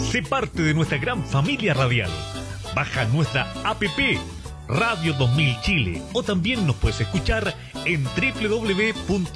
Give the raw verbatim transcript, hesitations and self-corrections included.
Sé parte de nuestra gran familia radial. Baja nuestra app Radio dos mil Chile o también nos puedes escuchar en doble u doble u doble u punto